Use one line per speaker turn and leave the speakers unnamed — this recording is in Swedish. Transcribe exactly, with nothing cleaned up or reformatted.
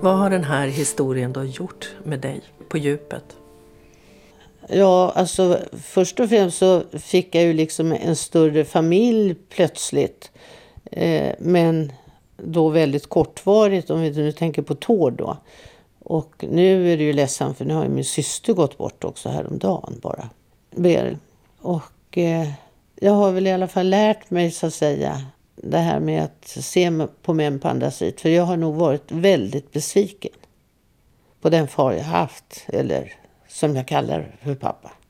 Vad har den här historien då gjort med dig på djupet?
Ja, alltså först och främst så fick jag ju liksom en större familj plötsligt. Eh, men då väldigt kortvarigt, om vi nu tänker på Tord då. Och nu är det ju ledsamt, för nu har ju min syster gått bort också häromdagen bara. Beryl. Och eh, jag har väl i alla fall lärt mig, så att säga, det här med att se på män på andra sidan. För jag har nog varit väldigt besviken på den far jag haft, eller som jag kallar för pappa.